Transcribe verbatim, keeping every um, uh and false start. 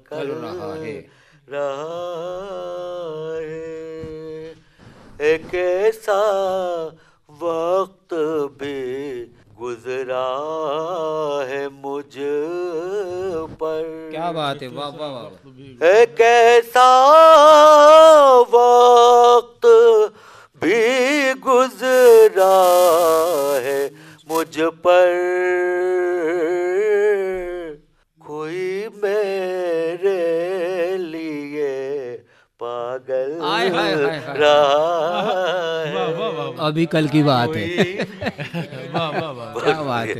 कर रहा है रहा है। एक ऐसा वक्त भी गुजरा है मुझ पर। क्या बात है, वाह वाह वाह। एक ऐसा वक्त भी गुजरा है मुझ पर, कोई मेरे लिए पागल हाय हाय हाय हाय। रहा है। अभी कल की बात है। वाह वाह वाह, क्या बात है।